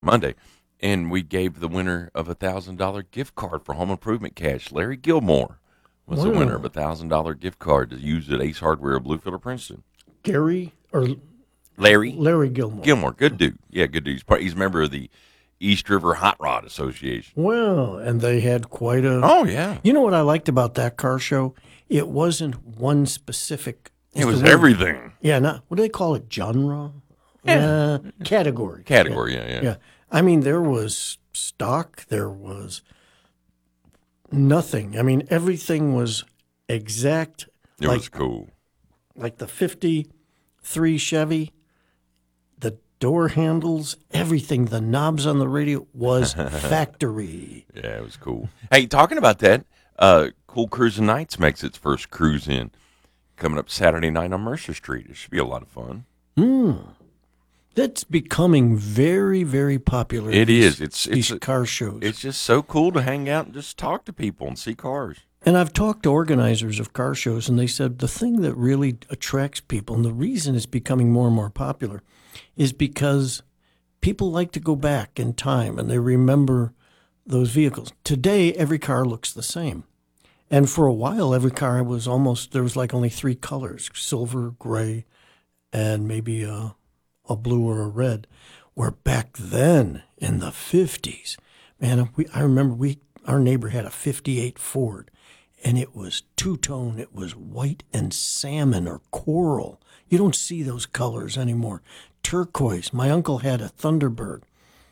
Monday, and we gave the winner of $1,000 gift card for home improvement cash. Larry Gilmore was the winner of $1,000 gift card to use at Ace Hardware of Bluefield or Princeton. Gary or Larry Gilmore. Gilmore, good dude. Yeah, good dude. He's a member of the East River Hot Rod Association. Well, and they had quite a. Oh yeah. You know what I liked about that car show? It wasn't one specific. It was everything. Yeah, not what do they call it? Genre. Yeah. Category. Category. Yeah. Yeah. I mean, there was stock. There was nothing. I mean, everything was exact. It was cool. Like the 53 Chevy, the door handles, everything, the knobs on the radio was factory. Yeah, it was cool. Hey, talking about that, Cool Cruising Nights makes its first cruise in coming up Saturday night on Mercer Street. It should be a lot of fun. That's becoming very, very popular. It is. It's It's car shows. It's just so cool to hang out and just talk to people and see cars. And I've talked to organizers of car shows, and they said the thing that really attracts people, and the reason it's becoming more and more popular, is because people like to go back in time and they remember those vehicles. Today, every car looks the same. And for a while, every car was there was like only three colors, silver, gray, and maybe a blue or a red. Where back then, in the 50s, man, I remember our neighbor had a 58 Ford. And it was two-tone. It was white and salmon or coral. You don't see those colors anymore. Turquoise. My uncle had a Thunderbird.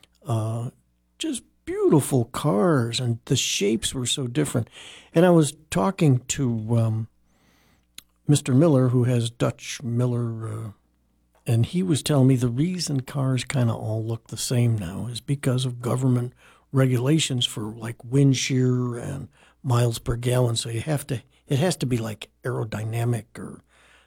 Just beautiful cars, and the shapes were so different. And I was talking to Mr. Miller, who has Dutch Miller, and he was telling me the reason cars kind of all look the same now is because of government regulations for like wind shear and miles per gallon. So it has to be like aerodynamic or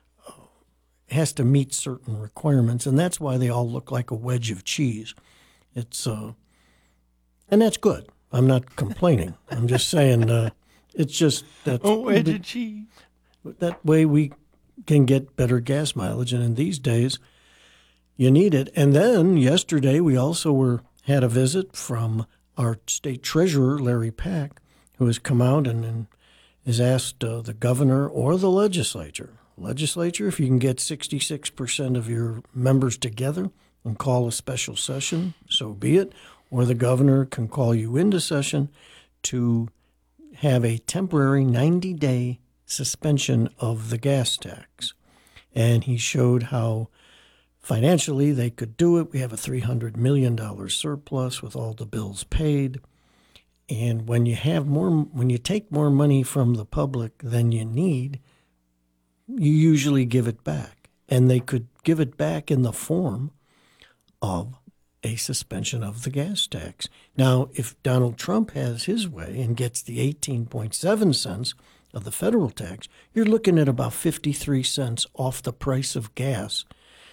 it has to meet certain requirements. And that's why they all look like a wedge of cheese. It's, and that's good. I'm not complaining. I'm just saying, it's just that A wedge of cheese. That way we can get better gas mileage. And in these days you need it. And then yesterday we also had a visit from our state treasurer, Larry Pack, who has come out and has asked the governor or the legislature, if you can get 66% of your members together and call a special session, so be it, or the governor can call you into session to have a temporary 90-day suspension of the gas tax. And he showed how financially they could do it. We have a $300 million surplus with all the bills paid. And when you take more money from the public than you need, you usually give it back. And they could give it back in the form of a suspension of the gas tax. Now, if Donald Trump has his way and gets the 18.7 cents of the federal tax, you're looking at about 53 cents off the price of gas.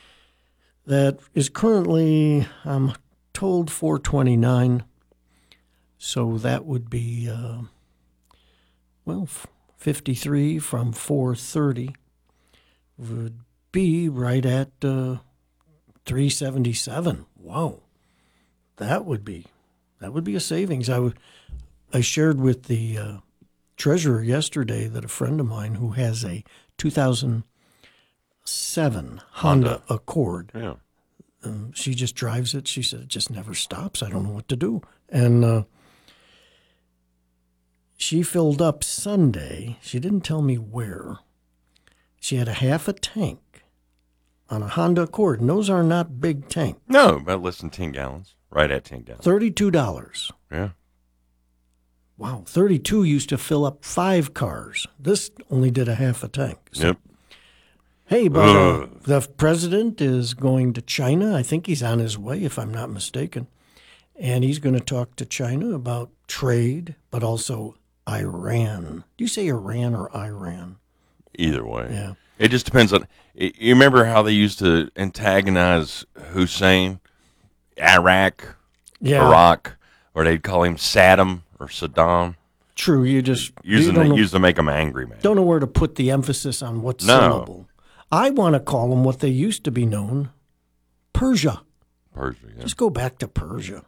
That is currently, I'm told, $4.29. So that would be, 53 from 4.30 would be right at 3.77. Wow, that would be a savings. I shared with the treasurer yesterday that a friend of mine who has a 2007 Honda Accord. Yeah. She just drives it. She said it just never stops. I don't know what to do. And she filled up Sunday. She didn't tell me where. She had a half a tank on a Honda Accord, and those are not big tanks. No, about less than 10 gallons. Right at 10 gallons. $32. Yeah. Wow, 32 used to fill up 5 cars. This only did a half a tank. So, Yep. hey, but the president is going to China. I think he's on his way, if I'm not mistaken. And he's going to talk to China about trade, but also Iran. Do you say Iran or Iran? Either way. Yeah. It just depends on. You remember how they used to antagonize Hussein, Iraq, Iraq, or they'd call him Saddam or Saddam? True. You just used to make them angry, man. Don't know where to put the emphasis on what syllable. I want to call them what they used to be known, Persia. Persia. Yeah. Just go back to Persia.